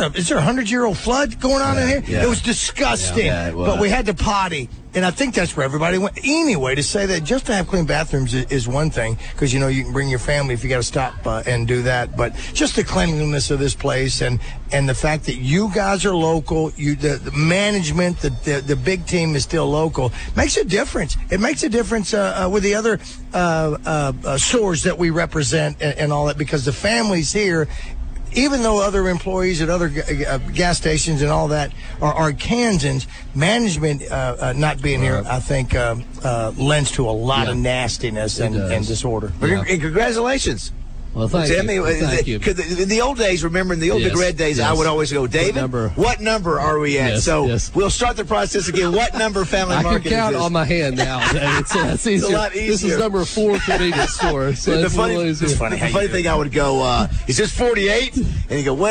there a 100-year-old flood going on in here? Yeah. It was disgusting. Yeah, it was. But we had to potty. And I think that's where everybody went. Anyway, to say that just to have clean bathrooms is one thing, because, you can bring your family if you got to stop and do that. But just the cleanliness of this place and the fact that you guys are local, the management, the big team is still local, makes a difference. It makes a difference with the other stores that we represent and all that, because the families here, even though other employees at other gas stations and all that are Kansans, management not being here, I think, lends to a lot of nastiness and disorder. And congratulations. Well, thank you. Thank you. In the old days, remember, in the old Red days, I would always go, David, what number are we at? We'll start the process again. What number Family Market is this? I can count on my hand now. It's easier. It's a lot easier. This is number 4 convenience store. So the funny thing I would go, is this 48? And you go,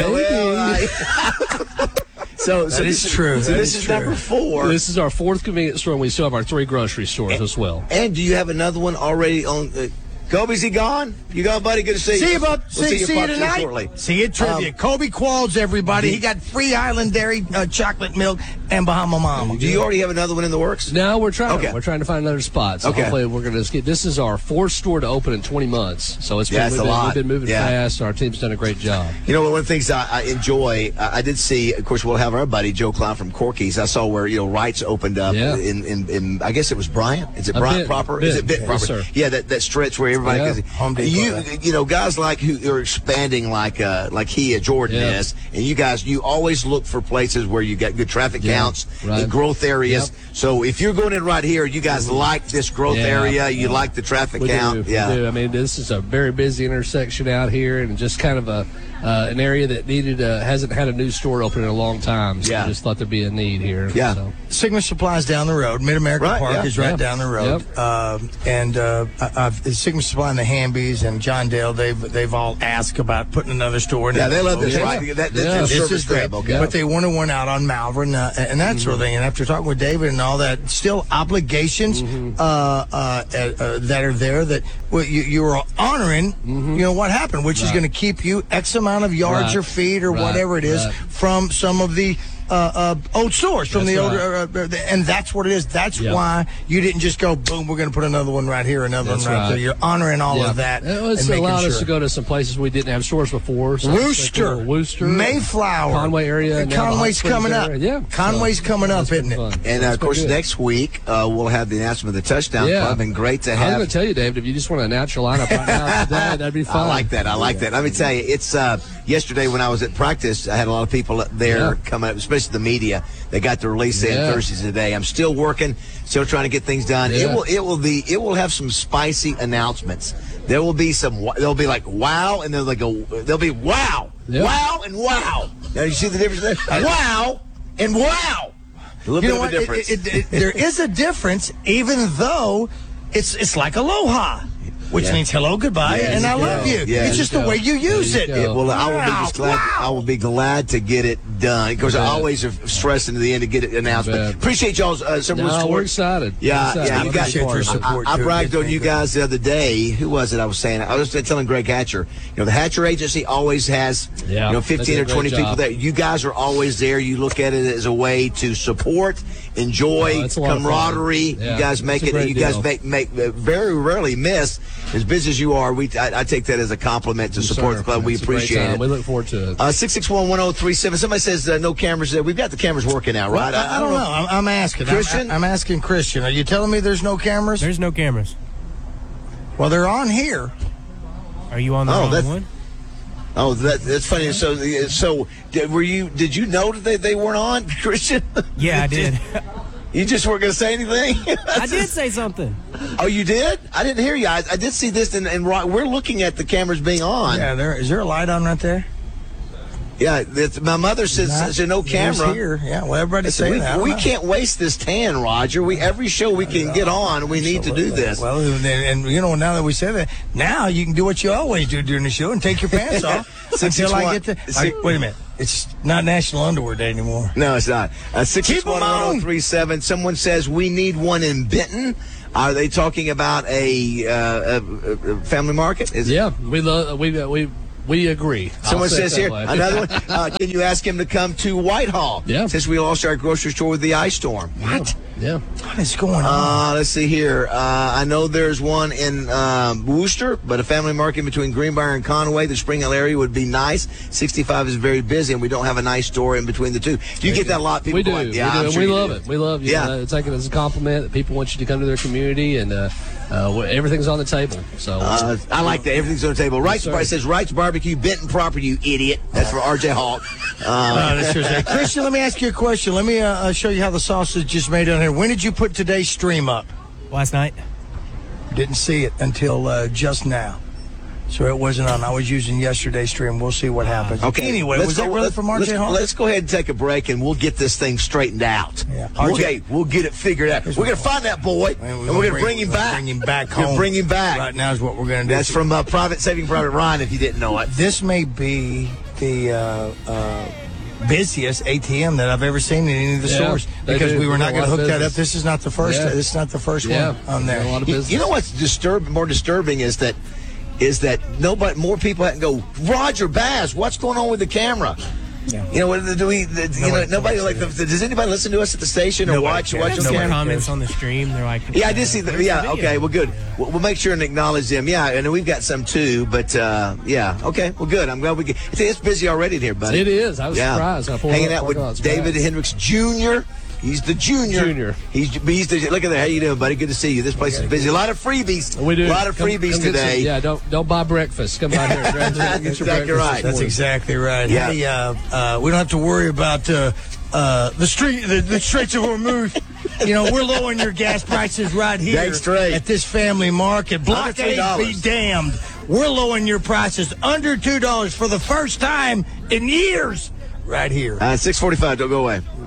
So this is true. So this is number 4. This is our 4th convenience store, and we still have our 3 grocery stores as well. And do you have another one already on? Kobe's he gone? You gone, buddy? Good to see you. See you, bud. We'll see you tonight. Shortly. See you at trivia. Kobe Qualls, everybody. He got free Highland Dairy chocolate milk and Bahama Mama. Do you already have another one in the works? No, we're trying. Okay. We're trying to find another spot. So okay. Hopefully we're going to get. This is our 4th store to open in 20 months. So it's been, we've been moving fast. Our team's done a great job. You know, one of the things I enjoy, I did see, of course, we'll have our buddy Joe Clown from Corky's. I saw where, Wright's opened up in I guess it was Bryant. Is it Bryant proper? Is it Bit proper? Yes, sir. Yeah, that stretch where everybody guys like who are expanding like he Jordan is, and you always look for places where you got good traffic counts and growth areas. Yep. So if you're going in right here, you guys like this growth area, you like the traffic count. We do. I mean, this is a very busy intersection out here, and just kind of an area that hasn't had a new store open in a long time. So I just thought there'd be a need here. Yeah. So. Sigma Supply's down the road. Mid-America Park is right down the road. Yep. Sigma Supply and the Hambies and John Dale, they've all asked about putting another store in. Yeah, they love this, right? This is great. Okay. But they wanted one out on Malvern and that sort of thing. And after talking with David and all that, still obligations that are there that you are honoring, what happened, which is going to keep you X amount of yards or feet or whatever it is from some of the old stores, from the older, and that's what it is. That's why you didn't just go, boom, we're going to put another one right here, another one right there. You're honoring all of that. It's allowed us to go to some places we didn't have stores before. So Worcester, Mayflower, Conway area. Conway's coming up. Yeah, Conway's coming up, isn't it? And of course, next week we'll have the announcement of the Touchdown Club, and great to have. I'm going to tell you, David, if you just want to announce your lineup right now today, that'd be fun. I like that. Let me tell you, it's yesterday when I was at practice, I had a lot of people there coming up, especially the media. They got the release in Thursdays today. I'm still working, still trying to get things done. It will have some spicy announcements. There will be they'll be like wow, and they'll be wow, wow, and wow. Now you see the difference there? Wow and wow. A little bit of a difference. There is a difference, even though it's like aloha. Which means hello, goodbye, and I love you. It's just the way you use it. I will be glad to get it done, because I always are stressing to the end to get it announced. But appreciate y'all's support. We're excited. You guys, your support. I bragged on you guys the other day. Who was it I was saying? I was telling Greg Hatcher. The Hatcher Agency always has 15 or 20 people there. You guys are always there. You look at it as a way to support, enjoy, camaraderie. You guys make it. You guys make very rarely miss. As busy as you are, I take that as a compliment to support the club. We appreciate it. We look forward to it. 661-1037. Somebody says no cameras there. We've got the cameras working now, right? Well, I don't know. I'm asking. Christian? I'm asking Christian. Are you telling me there's no cameras? There's no cameras. Well, they're on here. Are you on the wrong one? Oh, that's funny. So did you know that they weren't on, Christian? Yeah, I did. You just weren't going to say anything? I did say something. Oh, you did? I didn't hear you. I did see this, and we're looking at the cameras being on. Yeah, is there a light on right there? Yeah, my mother says there's no camera. Here. Yeah, well, everybody's saying that. We can't waste this tan, Roger. Every show we can get on, we need to do this. Well, and now that we say that, now you can do what you always do during the show and take your pants off until I get to. Wait a minute. It's not National Underwear Day anymore. No, it's not. 661-1037. Someone says we need one in Benton. Are they talking about a family market? We We agree. Someone says here, way. another one, can you ask him to come to Whitehall? Yeah. Since we lost our grocery store with the ice storm. What? Yeah. What is going on? Let's see here. I know there's one in Worcester, but a family market between Greenbrier and Conway, the Spring Hill area, would be nice. 65 is very busy, and we don't have a nice store in between the two. Do you get that a lot? People We do. Like, yeah, we I'm do. sure We you love do. it. We love you. Yeah. Take it as a compliment that people want you to come to their community, and everything's on the table. So I like that. Everything's on the table. Wright's sir. It says Wright's Barbecue, Benton proper, you idiot. That's for R.J. Hawk. Christian, let me ask you a question. Let me show you how the sausage is made on here. When did you put today's stream up? Last night. Didn't see it until just now. So it wasn't on. I was using yesterday's stream. We'll see what happens. Okay. Anyway, was that really from R.J. Hall? Let's go ahead and take a break, and we'll get this thing straightened out. Yeah. Okay, we'll get it figured out. We're going to find that boy, and we're going to bring him back. Bring him back We're gonna home. bring him back. Right now is what we're going to do. That's from Saving Private Ryan, if you didn't know it. This may be the busiest ATM that I've ever seen in any of the stores they because do. we were They not do a going to lot hook of that up. business. This is not the first. Yeah. This is not the first Yeah. one on there. A lot of business. You know what's more disturbing is that more people have to go, Roger Bass, what's going on with the camera? Yeah. You know, nobody like, does anybody listen to us at the station or Nobody watch cares. on Some camera? comments on the stream. They're like, Yeah, I did see that. "Where's Yeah, the video?" okay, well, good. We'll make sure and acknowledge them. Yeah, and we've got some too, but yeah, okay, well, good. I'm glad we get. It's busy already in here, buddy. it is. I was surprised. I pulled Hanging up, out with I was David surprised. Hendricks Jr. He's the junior. He's the, look at that. How you doing, buddy? Good to see you. This place is busy. A lot of freebies. We do. A lot of Come freebies get today. some- don't buy breakfast. Come by here. Grab some- That's get your exactly breakfast right. this That's morning. exactly right. Yeah. Hey, we don't have to worry about the Straits of Hormuz. You know, we're lowering your gas prices right here Dang straight. at this family market. Block Under $3. 8 be damned. We're lowering your prices under $2 for the first time in years right here. 6:45. Don't go away.